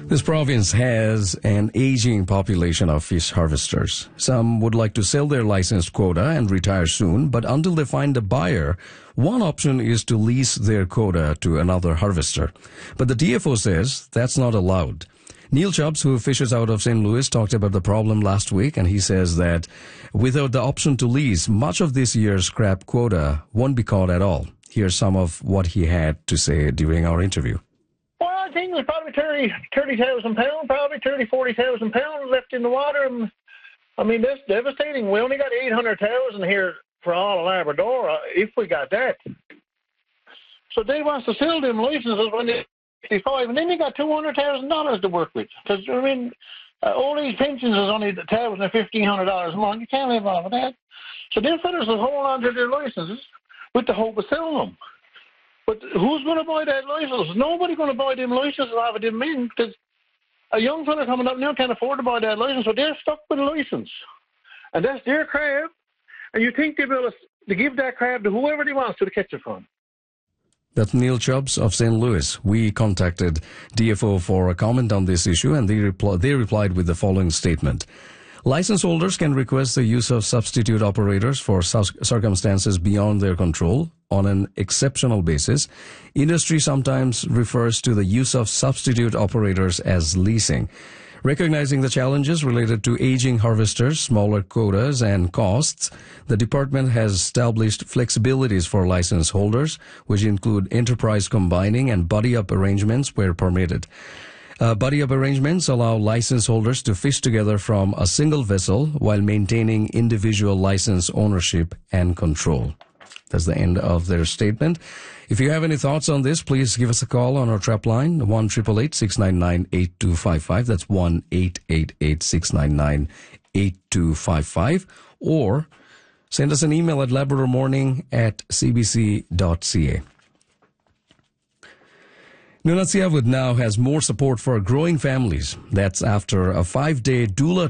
This province has an aging population of fish harvesters. Some would like to sell their licensed quota and retire soon, but until they find a buyer, one option is to lease their quota to another harvester. But the DFO says that's not allowed. Neil Chubbs, who fishes out of St. Louis, talked about the problem last week, and he says that without the option to lease, much of this year's crab quota won't be caught at all. Here's some of what he had to say during our interview. Well, I think there's probably 30,000 pounds, probably 40,000 pounds left in the water. I mean, that's devastating. We only got 800,000 here for all of Labrador, if we got that. So they want to sell them licenses when they're 65, and then you got $200,000 to work with. Because, I mean, all these pensions is only $1,000 or $1,500 a month. You can't live off of that. So them fellas will hold on to their licenses with the hope of selling them. But who's going to buy that license? Nobody's going to buy them licenses out of them men, because a young fella coming up now can't afford to buy that license, so they're stuck with a license. And that's their crab, and you think they'll be able to give that crab to whoever they want to catch it from. That's Neil Chubbs of St. Louis. We contacted DFO for a comment on this issue, and they replied with the following statement. License holders can request the use of substitute operators for circumstances beyond their control on an exceptional basis. Industry sometimes refers to the use of substitute operators as leasing. Recognizing the challenges related to aging harvesters, smaller quotas, and costs, the department has established flexibilities for license holders, which include enterprise combining and buddy-up arrangements where permitted. Buddy-up arrangements allow license holders to fish together from a single vessel while maintaining individual license ownership and control. That's the end of their statement. If you have any thoughts on this, please give us a call on our trap line, 1-888-699-8255. That's 1-888-699-8255. Or send us an email at labradormorning@cbc.ca. Nunatsiavut now has more support for growing families. That's after a 5-day doula